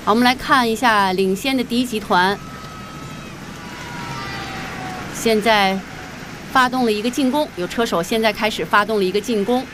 好，我们来看一下领先的第一集团，现在发动了一个进攻，有车手现在开始发动了一个进攻。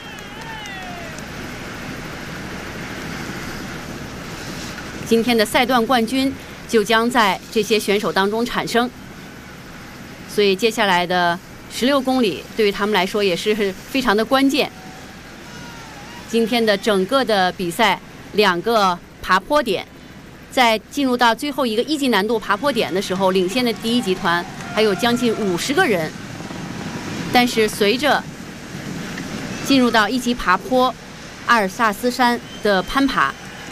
今天的赛段冠军就将在这些选手当中产生，所以接下来的16公里对于他们来说也是非常的关键。今天的整个的比赛2个爬坡点，在进入到最后一个1级难度爬坡点的时候，领先的第一集团还有将近50个人，但是随着进入到1级爬坡阿尔萨斯山的攀爬，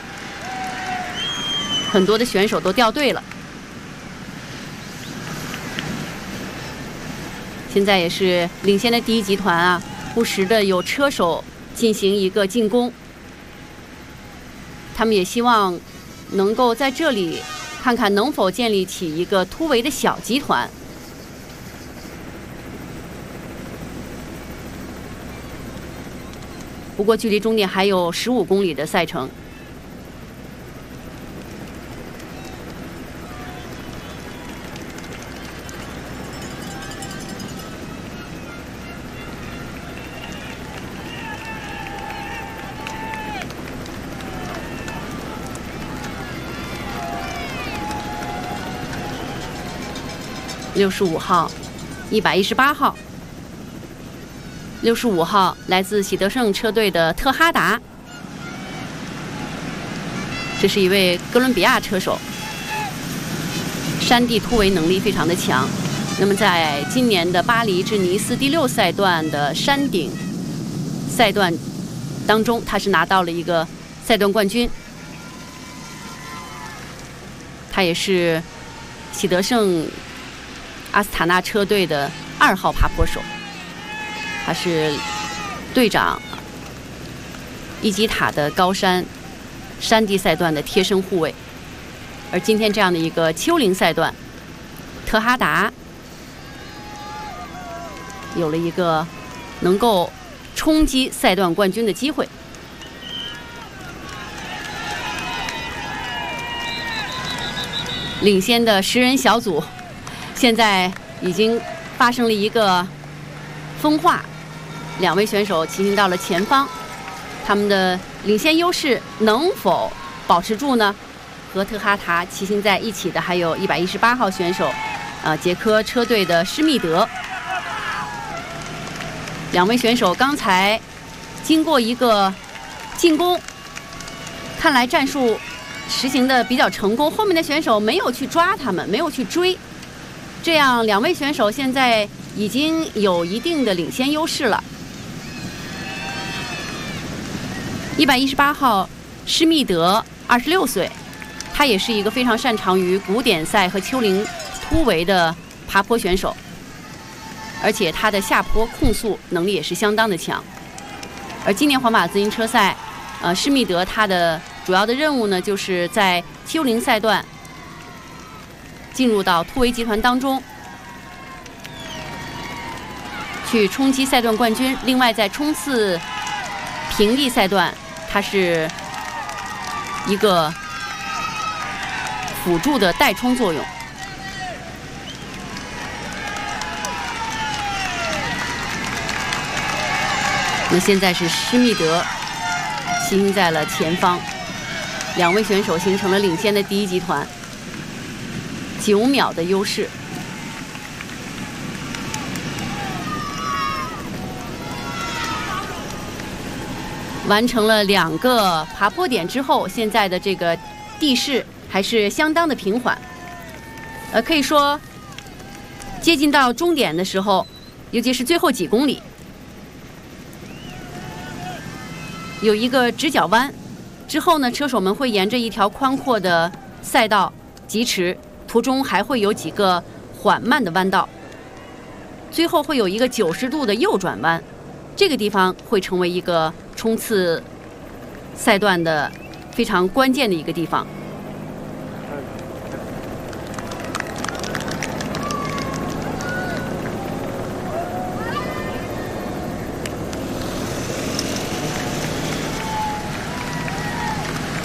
很多的选手都掉队了。现在也是领先的第一集团啊，不时的有车手进行一个进攻，他们也希望能够在这里看看能否建立起一个突围的小集团。不过距离终点还有15公里的赛程。65号，118号，65号来自喜德盛车队的特哈达，这是一位哥伦比亚车手，山地突围能力非常的强。那么在今年的巴黎至尼斯第6赛段的山顶赛段当中，他是拿到了一个赛段冠军。他也是喜德盛阿斯塔纳车队的2号爬坡手，他是队长伊基塔的高山山地赛段的贴身护卫。而今天这样的一个丘陵赛段，特哈达有了一个能够冲击赛段冠军的机会。领先的10人小组现在已经发生了一个分化，2位选手骑行到了前方，他们的领先优势能否保持住呢？和特哈达骑行在一起的还有118号选手，捷克车队的施密德。2位选手刚才经过一个进攻，看来战术实行的比较成功，后面的选手没有去抓他们，没有去追，这样2位选手现在已经有一定的领先优势了。118号施密德26岁，他也是一个非常擅长于古典赛和丘陵突围的爬坡选手，而且他的下坡控速能力也是相当的强。而今年环法自行车赛，施密德他的主要的任务呢，就是在丘陵赛段进入到突围集团当中，去冲击赛段冠军。另外，在冲刺平地赛段，它是一个辅助的代冲作用。那现在是施密德骑行在了前方，2位选手形成了领先的第一集团，9秒的优势。完成了2个爬坡点之后，现在的这个地势还是相当的平缓。可以说接近到终点的时候，尤其是最后几公里，有一个直角弯，之后呢，车手们会沿着一条宽阔的赛道疾驰，途中还会有几个缓慢的弯道，最后会有一个90度的右转弯，这个地方会成为一个冲刺赛段的非常关键的一个地方。